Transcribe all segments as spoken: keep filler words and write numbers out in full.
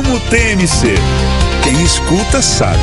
Resumo T M C. Quem escuta sabe.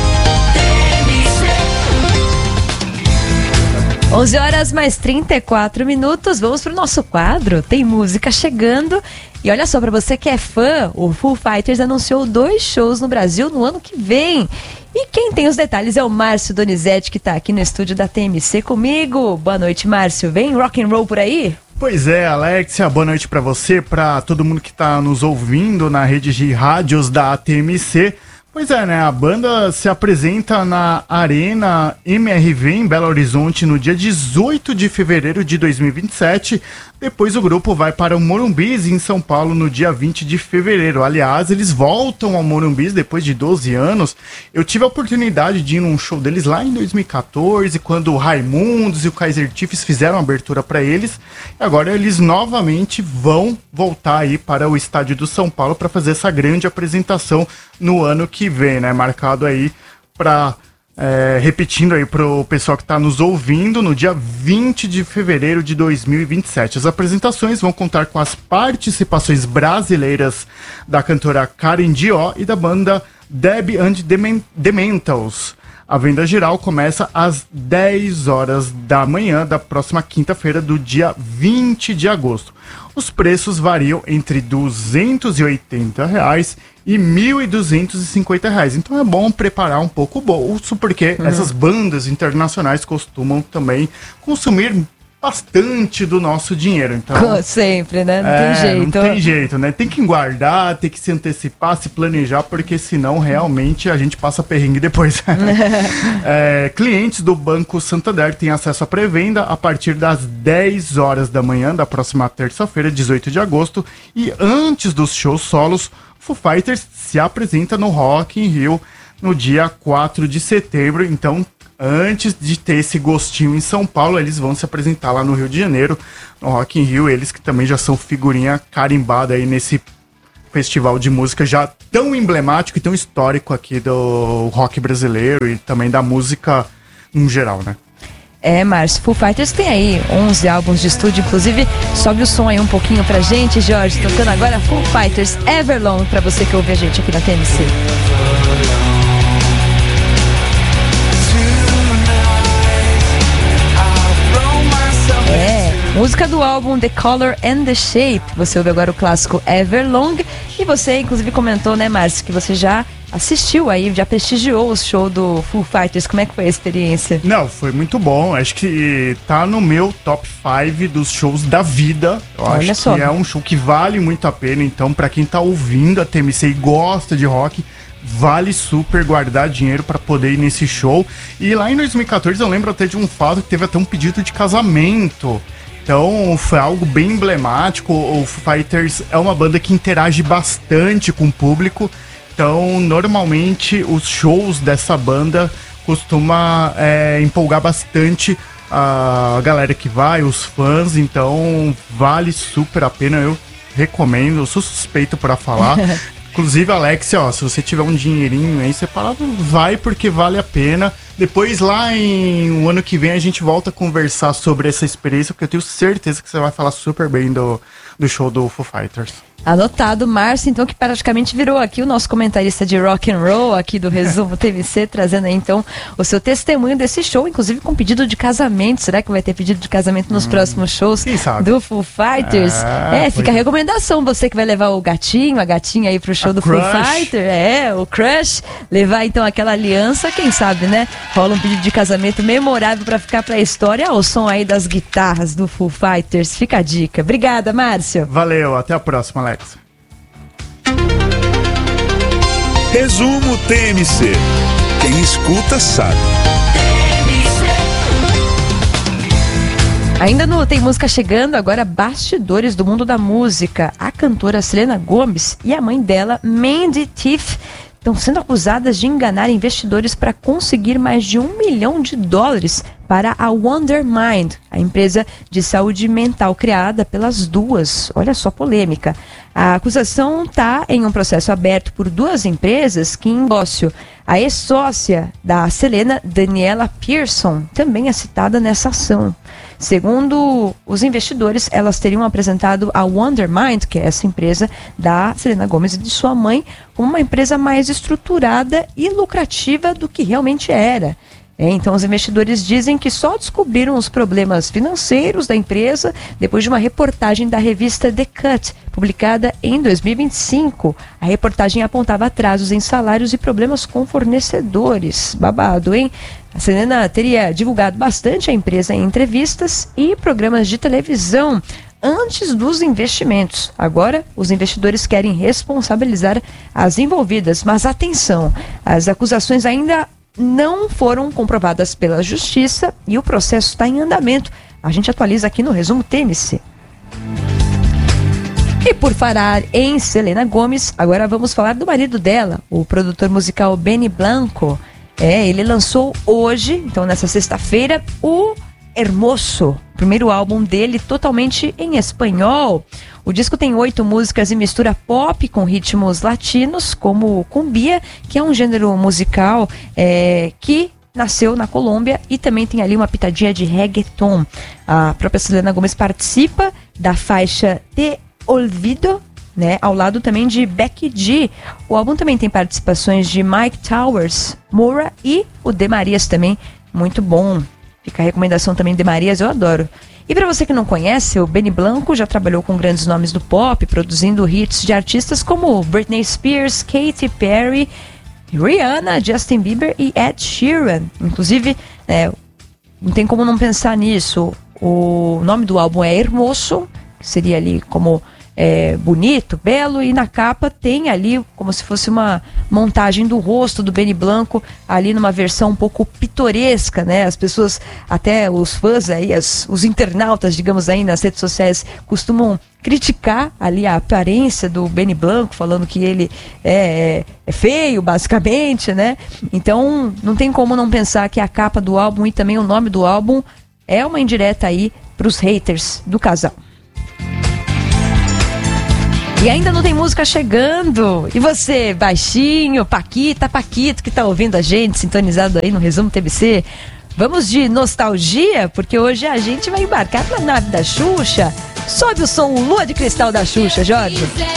onze horas mais trinta e quatro minutos, vamos pro nosso quadro, tem música chegando. E olha só, pra você que é fã, o Foo Fighters anunciou dois shows no Brasil no ano que vem. E quem tem os detalhes é o Márcio Donizete, que tá aqui no estúdio da T M C comigo. Boa noite, Márcio. Vem rock and roll por aí? Pois é, Alexia, boa noite pra você, pra todo mundo que tá nos ouvindo na rede de rádios da T M C. Pois é, né, a banda se apresenta na Arena M R V em Belo Horizonte no dia dezoito de fevereiro de dois mil e vinte e sete. Depois o grupo vai para o Morumbis em São Paulo no dia vinte de fevereiro. Aliás, eles voltam ao Morumbis depois de doze anos. Eu tive a oportunidade de ir num show deles lá em dois mil e catorze, quando o Raimundos e o Kaiser Chiefs fizeram a abertura para eles. E agora eles novamente vão voltar aí para o estádio do São Paulo para fazer essa grande apresentação no ano que vem, né? Marcado aí para... É, repetindo aí pro pessoal que está nos ouvindo, no dia vinte de fevereiro de dois mil e vinte e sete. As apresentações vão contar com as participações brasileiras da cantora Karen Dió e da banda Debbie and the Mentals. A venda geral começa às dez horas da manhã da próxima quinta-feira, do dia vinte de agosto. Os preços variam entre duzentos e oitenta reais e mil e duzentos e cinquenta reais. Então é bom preparar um pouco o bolso, porque uhum. essas bandas internacionais costumam também consumir bastante do nosso dinheiro. Então, sempre, né? Não é, tem jeito. Não tem jeito, né? Tem que guardar, tem que se antecipar, se planejar, porque senão realmente a gente passa perrengue depois. é, clientes do Banco Santander têm acesso à pré-venda a partir das dez horas da manhã da próxima terça-feira, dezoito de agosto, e antes dos shows solos, Foo Fighters se apresenta no Rock in Rio no dia quatro de setembro. Então, antes de ter esse gostinho em São Paulo, eles vão se apresentar lá no Rio de Janeiro, no Rock in Rio. Eles que também já são figurinha carimbada aí nesse festival de música já tão emblemático e tão histórico aqui do rock brasileiro e também da música em geral, né? É, Márcio, Foo Fighters tem aí onze álbuns de estúdio, inclusive sobe o som aí um pouquinho pra gente, Jorge, tocando agora Foo Fighters Everlong, pra você que ouve a gente aqui na T M C. Música do álbum The Color and the Shape. Você ouve agora o clássico Everlong. E você, inclusive, comentou, né, Márcio, que você já assistiu aí, já prestigiou o show do Foo Fighters. Como é que foi a experiência? Não, foi muito bom. Acho que tá no meu top cinco dos shows da vida. Eu Olha acho só. que é um show que vale muito a pena. Então, pra quem tá ouvindo a T M C e gosta de rock, vale super guardar dinheiro para poder ir nesse show. E lá em dois mil e catorze eu lembro até de um fato que teve até um pedido de casamento. Então foi algo bem emblemático. O Foo Fighters é uma banda que interage bastante com o público. Então normalmente os shows dessa banda costuma é, empolgar bastante a galera que vai, os fãs. Então vale super a pena, eu recomendo. Eu sou suspeito para falar. Inclusive, Alexia, ó, se você tiver um dinheirinho aí separado, vai, porque vale a pena. Depois, lá em o ano que vem, a gente volta a conversar sobre essa experiência, porque eu tenho certeza que você vai falar super bem do, do show do Foo Fighters. Anotado, Márcio, então, que praticamente virou aqui o nosso comentarista de rock and roll aqui do Resumo T V C, trazendo aí então o seu testemunho desse show, inclusive com pedido de casamento. Será que vai ter pedido de casamento nos hum, próximos shows do Foo Fighters? É, é fica a recomendação, você que vai levar o gatinho, a gatinha aí pro show a do crush. Foo Fighters, é, o crush, levar então aquela aliança, quem sabe, né? Rola um pedido de casamento memorável pra ficar pra história. Olha o som aí das guitarras do Foo Fighters, fica a dica. Obrigada, Márcio. Valeu, até a próxima, Alex. Resumo T M C. Quem escuta sabe. Ainda no Tem Música Chegando, agora bastidores do mundo da música. A cantora Selena Gomez e a mãe dela, Mandy Tiff, estão sendo acusadas de enganar investidores para conseguir mais de um milhão de dólares para a Wonder Mind, a empresa de saúde mental criada pelas duas. Olha só a polêmica. A acusação está em um processo aberto por duas empresas que negócio. A ex-sócia da Selena, Daniela Pearson, também é citada nessa ação. Segundo os investidores, elas teriam apresentado a Wondermind, que é essa empresa da Selena Gomez e de sua mãe, como uma empresa mais estruturada e lucrativa do que realmente era. É, então, os investidores dizem que só descobriram os problemas financeiros da empresa depois de uma reportagem da revista The Cut, publicada em dois mil e vinte e cinco. A reportagem apontava atrasos em salários e problemas com fornecedores. Babado, hein? A Selena teria divulgado bastante a empresa em entrevistas e programas de televisão antes dos investimentos. Agora, os investidores querem responsabilizar as envolvidas, mas atenção, as acusações ainda não foram comprovadas pela justiça e o processo está em andamento. A gente atualiza aqui no Resumo T M C. E por falar em Selena Gomez, agora vamos falar do marido dela, o produtor musical Benny Blanco. É, ele lançou hoje, então nessa sexta-feira, o Hermoso, primeiro álbum dele totalmente em espanhol. O disco tem oito músicas e mistura pop com ritmos latinos, como cumbia, que é um gênero musical é, que nasceu na Colômbia, e também tem ali uma pitadinha de reggaeton. A própria Selena Gomez participa da faixa Te Olvido, né, ao lado também de Becky G. O álbum também tem participações de Mike Towers, Moura e o De Marias também, muito bom. Fica a recomendação também de Marias, eu adoro. E para você que não conhece, o Benny Blanco já trabalhou com grandes nomes do pop, produzindo hits de artistas como Britney Spears, Katy Perry, Rihanna, Justin Bieber e Ed Sheeran. Inclusive, é, não tem como não pensar nisso. O nome do álbum é Hermoso, que seria ali como é, bonito, belo, e na capa tem ali como se fosse uma montagem do rosto do Benny Blanco, ali numa versão um pouco pitoresca, né? As pessoas, até os fãs aí, as, os internautas, digamos aí, nas redes sociais, costumam criticar ali a aparência do Benny Blanco, falando que ele é, é feio, basicamente, né? Então, não tem como não pensar que a capa do álbum e também o nome do álbum é uma indireta aí para os haters do casal. E ainda não tem música chegando. E você, baixinho, Paquita, Paquito, que tá ouvindo a gente, sintonizado aí no Resumo T B C. Vamos de nostalgia, porque hoje a gente vai embarcar na nave da Xuxa. Sobe o som Lua de Cristal da Xuxa, Jorge.